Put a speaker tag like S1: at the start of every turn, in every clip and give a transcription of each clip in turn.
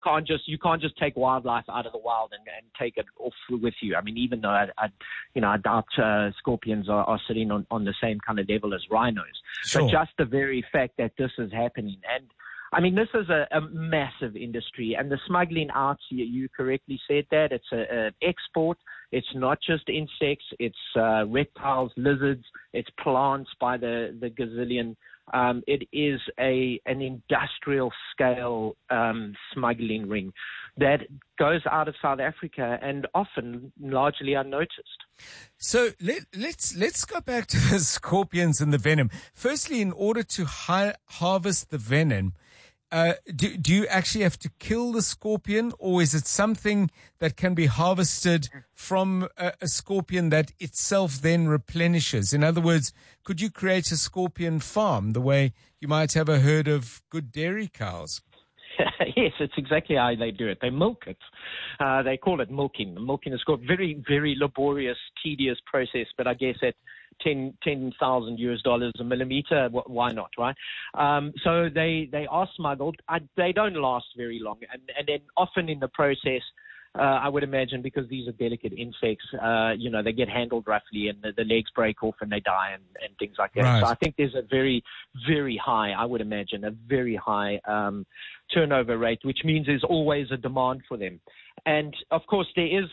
S1: you can't just take wildlife out of the wild and take it off with you. I mean, even though I doubt scorpions are sitting on the same kind of level as rhinos.
S2: Sure.
S1: But just the very fact that this is happening, and I mean, this is a massive industry, and the smuggling out, you correctly said that, it's an export. It's not just insects, it's reptiles, lizards, it's plants by the gazillion. It is an industrial scale smuggling ring that goes out of South Africa and often largely unnoticed.
S2: So let's go back to the scorpions and the venom. Firstly, in order to harvest the venom, do you actually have to kill the scorpion, or is it something that can be harvested from a scorpion that itself then replenishes? In other words, could you create a scorpion farm the way you might have a herd of good dairy cows?
S1: Yes, it's exactly how they do it. They milk it. They call it milking. Milking is called very, very laborious, tedious process, but I guess at $10,000 a millimeter, why not, right? So they are smuggled. They don't last very long, and then often in the process, I would imagine, because these are delicate insects, they get handled roughly and the legs break off and they die and things like that.
S2: Right.
S1: So I think there's a very, very high, I would imagine, a very high turnover rate, which means there's always a demand for them. And of course there is,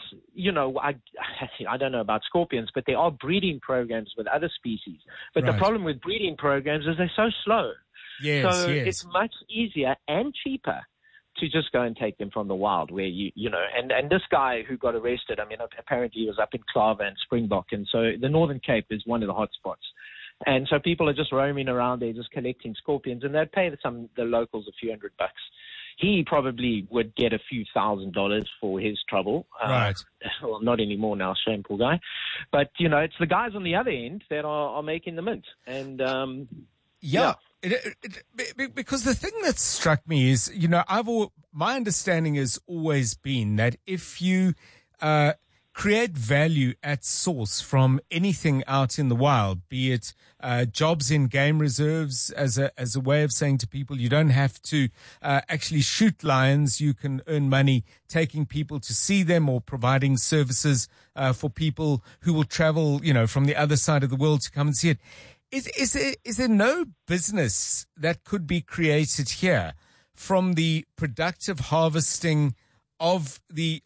S1: I don't know about scorpions, but there are breeding programs with other species. But
S2: Right.
S1: the problem with breeding programs is they're so slow.
S2: Yes,
S1: So
S2: yes.
S1: it's much easier and cheaper to just go and take them from the wild where and this guy who got arrested, I mean, apparently he was up in Clava and Springbok, and so the Northern Cape is one of the hot spots. And so people are just roaming around there just collecting scorpions, and they'd pay the locals a few $100. He probably would get a few $1,000s for his trouble.
S2: Right.
S1: Well, not anymore now, shame, poor guy. But, it's the guys on the other end that are making the mint. And,
S2: Yeah. Because the thing that struck me is, my understanding has always been that if you create value at source from anything out in the wild, be it jobs in game reserves as a way of saying to people, you don't have to actually shoot lions, you can earn money taking people to see them or providing services for people who will travel, from the other side of the world to come and see it. Is there no business that could be created here from the productive harvesting of the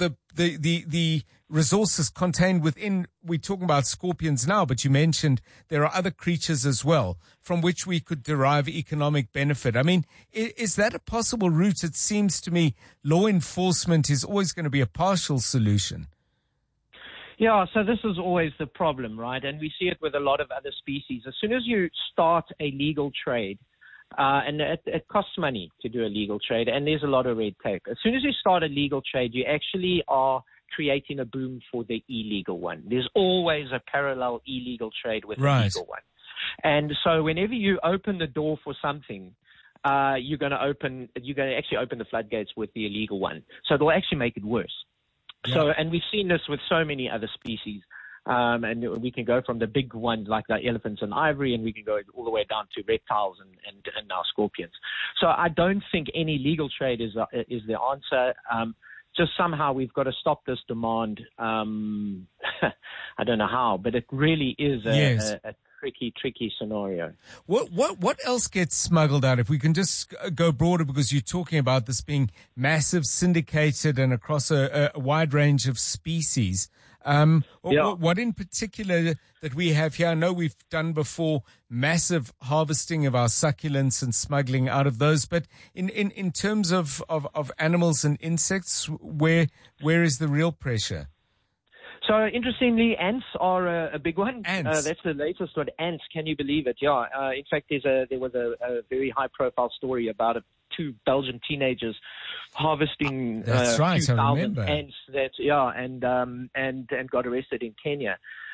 S2: resources contained within? We're talking about scorpions now, but you mentioned there are other creatures as well from which we could derive economic benefit. I mean, is that a possible route? It seems to me law enforcement is always going to be a partial solution.
S1: Yeah, so this is always the problem, right? And we see it with a lot of other species. As soon as you start a legal trade, and it costs money to do a legal trade, and there's a lot of red tape. As soon as you start a legal trade, you actually are creating a boom for the illegal one. There's always a parallel illegal trade with the legal one. And so whenever you open the door for something, you're going to actually open the floodgates with the illegal one. So it'll actually make it worse.
S2: Yeah.
S1: So, and we've seen this with so many other species. And we can go from the big ones like the elephants and ivory, and we can go all the way down to reptiles and now scorpions. So I don't think any legal trade is the answer. Just somehow we've got to stop this demand. I don't know how, but it really is a tricky scenario.
S2: What else gets smuggled out? If we can just go broader, because you're talking about this being massive, syndicated, and across a wide range of species. What in particular that we have here? I know we've done before massive harvesting of our succulents and smuggling out of those, but in terms of animals and insects, where is the real pressure?
S1: So interestingly, ants are a big one.
S2: Ants.
S1: That's the latest one. Ants, can you believe it? Yeah. In fact, there was a very high-profile story about two Belgian teenagers harvesting
S2: That's right, I remember.
S1: ants. And got arrested in Kenya.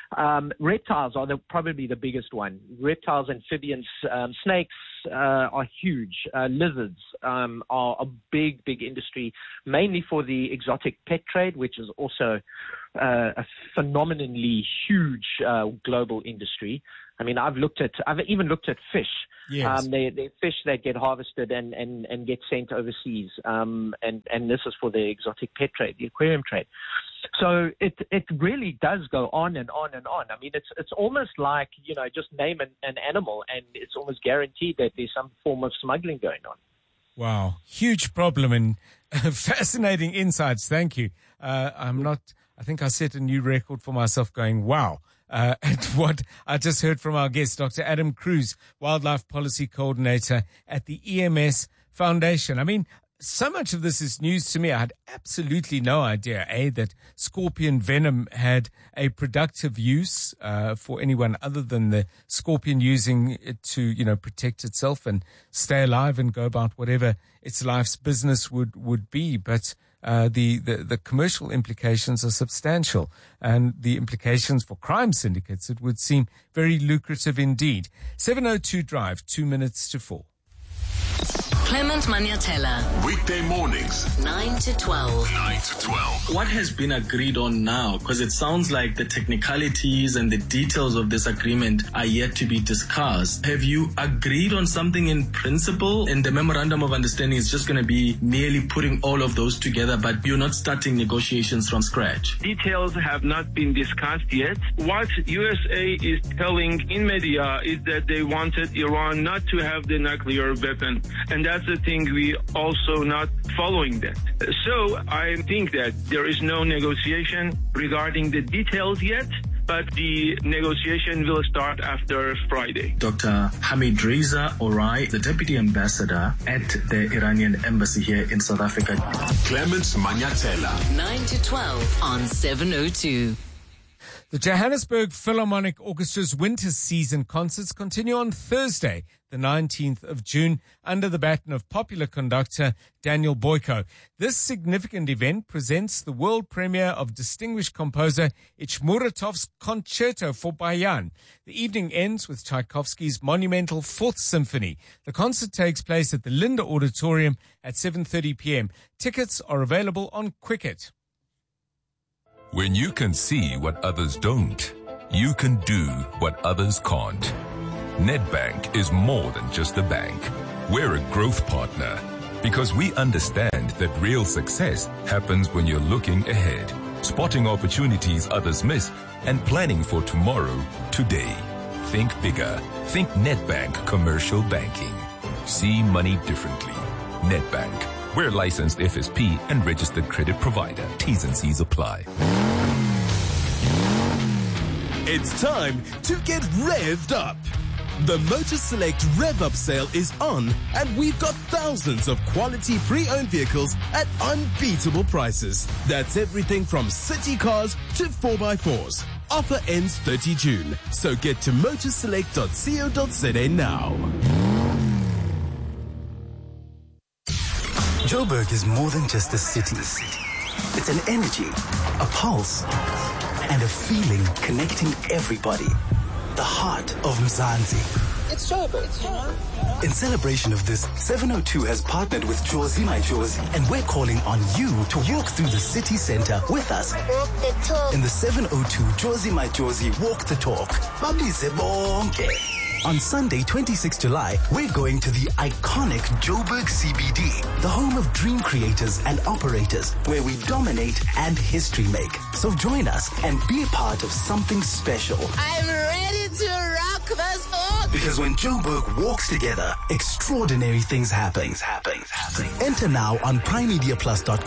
S1: Reptiles are probably the biggest one. Reptiles, amphibians, snakes are huge. Lizards are a big industry, mainly for the exotic pet trade, which is also a phenomenally huge global industry. I mean, I've even looked at fish.
S2: Yes.
S1: They're fish that get harvested and get sent overseas. And this is for the exotic pet trade, the aquarium trade. So it really does go on and on and on. I mean, it's almost like, just name an animal and it's almost guaranteed that there's some form of smuggling going on.
S2: Wow. Huge problem and fascinating insights. Thank you. I think I set a new record for myself going, wow. At what I just heard from our guest, Dr. Adam Cruz, Wildlife Policy Coordinator at the EMS Foundation. I mean, so much of this is news to me. I had absolutely no idea, that scorpion venom had a productive use for anyone other than the scorpion using it to, protect itself and stay alive and go about whatever its life's business would be. But the commercial implications are substantial, and the implications for crime syndicates, it would seem very lucrative indeed. 702 Drive, 2 minutes to 4.
S3: Clement Maniatella.
S4: Weekday mornings,
S3: 9 to 12.
S4: 9 to 12.
S5: What has been agreed on now? Because it sounds like the technicalities and the details of this agreement are yet to be discussed. Have you agreed on something in principle? And the memorandum of understanding is just going to be merely putting all of those together, but you're not starting negotiations from scratch?
S6: Details have not been discussed yet. What USA is telling in media is that they wanted Iran not to have the nuclear weapon. And that's the thing, we also not following that. So I think that there is no negotiation regarding the details yet, but the negotiation will start after Friday.
S5: Dr. Hamid Reza Orai, the Deputy Ambassador at the Iranian Embassy here in South Africa.
S4: Clement Maniatella.
S3: 9 to 12 on 702.
S2: The Johannesburg Philharmonic Orchestra's winter season concerts continue on Thursday, the 19th of June, under the baton of popular conductor Daniel Boyko. This significant event presents the world premiere of distinguished composer Ichmuratov's Concerto for Bayan. The evening ends with Tchaikovsky's monumental Fourth Symphony. The concert takes place at the Linda Auditorium at 7:30 p.m. Tickets are available on Quicket.
S7: When you can see what others don't, you can do what others can't. Nedbank is more than just a bank. We're a growth partner because we understand that real success happens when you're looking ahead, spotting opportunities others miss, and planning for tomorrow, today. Think bigger. Think Nedbank Commercial Banking. See money differently. Nedbank. We're licensed FSP and registered credit provider. T's and C's apply.
S8: It's time to get revved up. The Motor Select Rev Up sale is on, and we've got thousands of quality pre-owned vehicles at unbeatable prices. That's everything from city cars to 4x4s. Offer ends 30 June. So get to motorselect.co.za now.
S9: Joburg is more than just a city. It's an energy, a pulse, and a feeling connecting everybody. The heart of Mzansi.
S10: It's Joburg.
S9: In celebration of this, 702 has partnered with Jozi My Jozi, and we're calling on you to walk through the city center with us.
S10: Walk the talk.
S9: In the 702 Jozi My Jozi Walk the Talk. Babize bonke. On Sunday, 26 July, we're going to the iconic Joburg CBD, the home of dream creators and operators, where we dominate and history make. So join us and be a part of something special.
S10: I'm ready to rock this book.
S9: Because when Joburg walks together, extraordinary things happen. Enter now on primemediaplus.com.